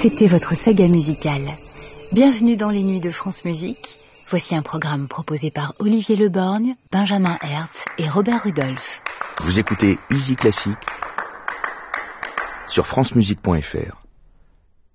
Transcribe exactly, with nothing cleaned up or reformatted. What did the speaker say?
C'était votre saga musicale. Bienvenue dans les nuits de France Musique. Voici un programme proposé par Olivier Leborgne, Benjamin Hertz et Robert Rudolph. Vous écoutez Easy Classique sur francemusique point f r.